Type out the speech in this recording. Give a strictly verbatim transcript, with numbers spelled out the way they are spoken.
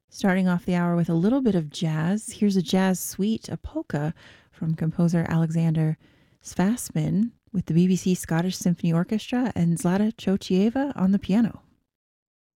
Starting off the hour with a little bit of jazz, here's a jazz suite, a polka, from composer Alexander Svasmin with the B B C Scottish Symphony Orchestra and Zlata Chochieva on the piano.